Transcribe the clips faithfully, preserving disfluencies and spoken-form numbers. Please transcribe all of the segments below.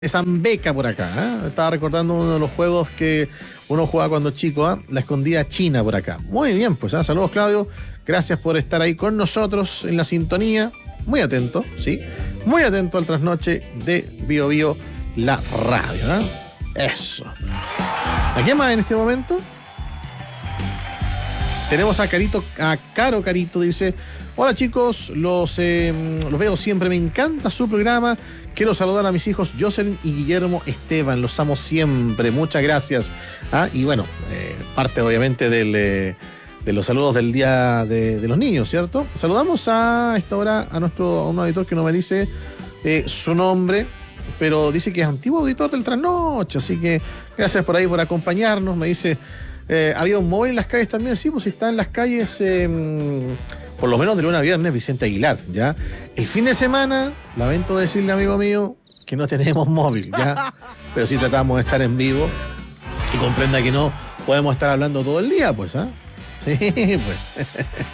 Zambeca por acá, ¿eh? Estaba recordando uno de los juegos que uno jugaba cuando chico, ¿eh? La escondida china por acá. Muy bien, pues, ¿eh? Saludos, Claudio. Gracias por estar ahí con nosotros en la sintonía. Muy atento, ¿sí? Muy atento al trasnoche de Bio Bio, la radio, ¿eh? Eso. ¿A quién más en este momento? Tenemos a Carito, a Caro Carito, dice: hola chicos, los, eh, los veo siempre, me encanta su programa. Quiero saludar a mis hijos Jocelyn y Guillermo Esteban, los amo siempre, muchas gracias. Ah, y bueno, eh, parte obviamente del, eh, de los saludos del Día de, de los Niños, ¿cierto? Saludamos a esta hora a nuestro a un auditor que no me dice eh, su nombre, pero dice que es antiguo auditor del Trasnoche, así que gracias por ahí por acompañarnos. Me dice, eh, había un móvil en las calles también, sí, pues está en las calles... Eh, por lo menos de lunes a viernes, Vicente Aguilar, ¿ya? El fin de semana, lamento decirle, amigo mío, que no tenemos móvil, ¿ya? Pero sí tratamos de estar en vivo y comprenda que no podemos estar hablando todo el día, pues, ¿ah? ¿eh? Sí, pues.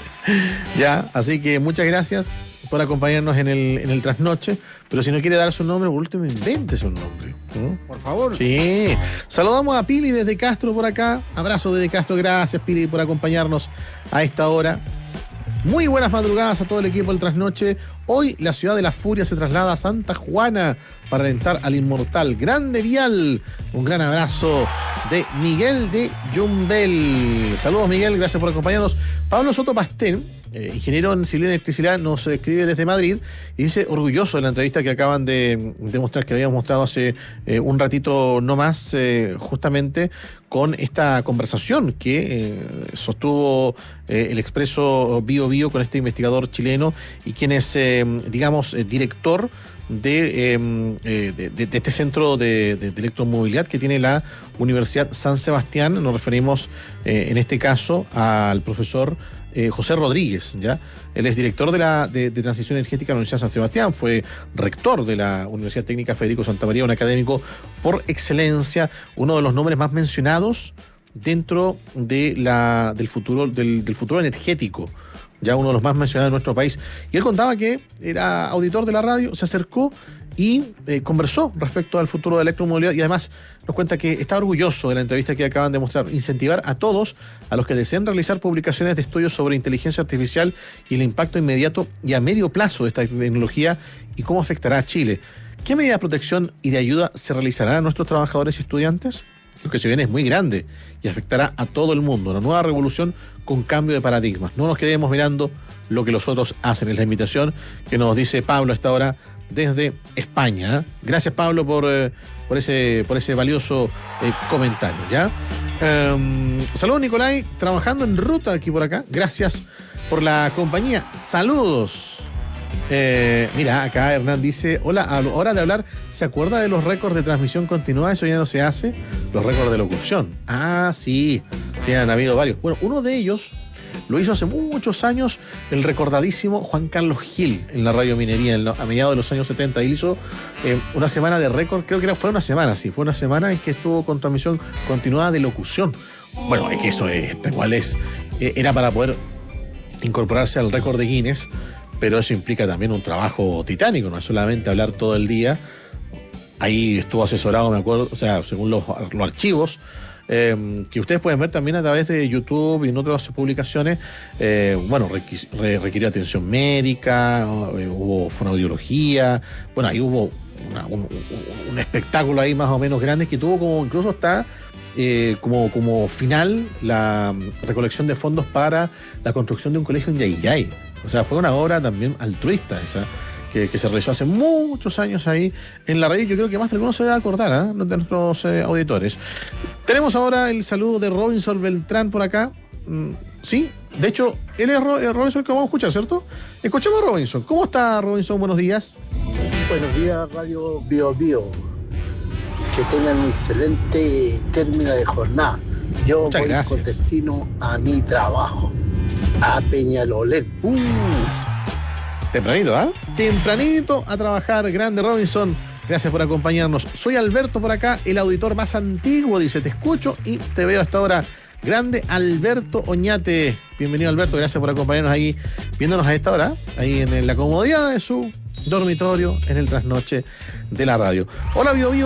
Ya, así que muchas gracias por acompañarnos en el, en el trasnoche, pero si no quiere dar su nombre, por último, invéntese un nombre, ¿no? Por favor. Sí. Saludamos a Pili desde Castro por acá. Abrazo desde Castro, gracias Pili por acompañarnos a esta hora. Muy buenas madrugadas a todo el equipo del Trasnoche. Hoy la ciudad de la furia se traslada a Santa Juana para alentar al inmortal Grande Vial. Un gran abrazo de Miguel de Yumbel. Saludos, Miguel, gracias por acompañarnos. Pablo Soto Pastel, eh, ingeniero en civil y electricidad, nos escribe desde Madrid y dice, orgulloso de la entrevista que acaban de, de mostrar, que habíamos mostrado hace eh, un ratito no más, eh, justamente con esta conversación que eh, sostuvo eh, el Expreso Bio Bio con este investigador chileno y quien es, eh, digamos, eh, director de, eh, de, de, de este centro de, de, de electromovilidad que tiene la Universidad San Sebastián. Nos referimos eh, en este caso al profesor eh, José Rodríguez, ¿ya? Él es director de la de, de Transición Energética de la Universidad San Sebastián, fue rector de la Universidad Técnica Federico Santa María, un académico por excelencia, uno de los nombres más mencionados dentro de la, del, futuro, del, del futuro energético, ya uno de los más mencionados en nuestro país. Y él contaba que era auditor de la radio, se acercó y eh, conversó respecto al futuro de la electromovilidad y además nos cuenta que está orgulloso de la entrevista que acaban de mostrar, incentivar a todos a los que deseen realizar publicaciones de estudios sobre inteligencia artificial y el impacto inmediato y a medio plazo de esta tecnología y cómo afectará a Chile. ¿Qué medidas de protección y de ayuda se realizarán a nuestros trabajadores y estudiantes? Lo que se viene es muy grande y afectará a todo el mundo. Una nueva revolución con cambio de paradigmas. No nos quedemos mirando lo que los otros hacen. Es la invitación que nos dice Pablo a esta hora desde España. Gracias, Pablo, por, eh, por, ese, por ese valioso eh, comentario, ¿ya? Um, saludos, Nicolai, trabajando en ruta aquí por acá. Gracias por la compañía. Saludos. Eh, mira, acá Hernán dice, hola, a la hora de hablar, ¿se acuerda de los récords de transmisión continuada? Eso ya no se hace. Los récords de locución. Ah, sí, sí, han habido varios. Bueno, uno de ellos lo hizo hace muchos años el recordadísimo Juan Carlos Gil en la Radio Minería en lo, a mediados de los años setenta. Él hizo eh, una semana de récord, creo que era, fue una semana, sí, fue una semana en que estuvo con transmisión continuada de locución. Bueno, es que eso es, igual es, eh, era para poder incorporarse al récord de Guinness, pero eso implica también un trabajo titánico, no es solamente hablar todo el día. Ahí estuvo asesorado, me acuerdo, o sea, según los, los archivos, eh, que ustedes pueden ver también a través de YouTube y en otras publicaciones. Eh, bueno, requis, re, requirió atención médica, eh, hubo fonoaudiología, bueno, ahí hubo una, un, un espectáculo ahí más o menos grande que tuvo como incluso hasta eh, como, como final la recolección de fondos para la construcción de un colegio en Yayay. O sea, fue una obra también altruista esa, que, que se realizó hace muchos años ahí en la radio. Yo creo que más de algunos se va a acordar, ¿eh? De nuestros eh, auditores. Tenemos ahora el saludo de Robinson Beltrán por acá. Mm, sí, de hecho, él es Ro- Robinson que vamos a escuchar, ¿cierto? Escuchemos a Robinson. ¿Cómo está, Robinson? Buenos días. Buenos días, Radio Bio Bio. Que tengan un excelente término de jornada. Yo Muchas voy gracias. con destino a mi trabajo, a Peñalolén. Uh, tempranito, ¿ah? ¿eh? Tempranito a trabajar, grande Robinson. Gracias por acompañarnos. Soy Alberto por acá, el auditor más antiguo, dice, te escucho y te veo hasta ahora. grande Alberto Oñate. Bienvenido, Alberto, gracias por acompañarnos ahí, viéndonos a esta hora, ahí en la comodidad de su dormitorio, en el trasnoche de la radio. Hola, Bio Bio.